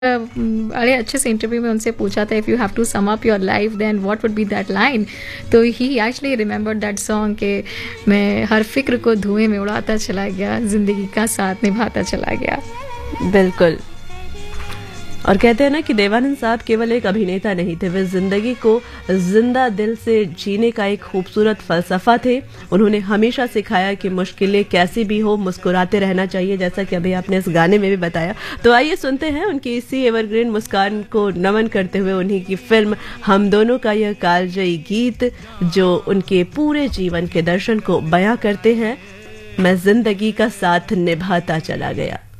बड़े अच्छे से इंटरव्यू में उनसे पूछा था, if you have to sum up your life then what would be that line. तो ही एक्चुअली रिमेंबर्ड दैट सॉन्ग के मैं हर फिक्र को धुएं में उड़ाता चला गया, ज़िंदगी का साथ निभाता चला गया। बिल्कुल। और कहते हैं ना कि देवानंद साहब केवल एक अभिनेता नहीं थे, वे जिंदगी को जिंदा दिल से जीने का एक खूबसूरत फलसफा थे। उन्होंने हमेशा सिखाया कि मुश्किलें कैसी भी हो मुस्कुराते रहना चाहिए, जैसा कि अभी आपने इस गाने में भी बताया। तो आइए सुनते हैं उनकी इसी एवरग्रीन मुस्कान को नमन करते हुए उन्हीं की फिल्म हम दोनों का यह कालजयी गीत, जो उनके पूरे जीवन के दर्शन को बयां करते हैं। मैं जिंदगी का साथ निभाता चला गया।